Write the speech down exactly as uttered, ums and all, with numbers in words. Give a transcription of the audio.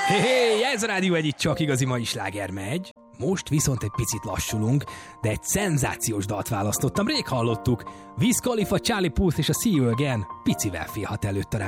Hé, hé, ez a Rádió egy, itt csak igazi mai sláger megy. Most viszont egy picit lassulunk, de egy szenzációs dalt választottam, rég hallottuk. Wiz Khalifa, Charlie Puth és a See You Again picivel félhat előtt a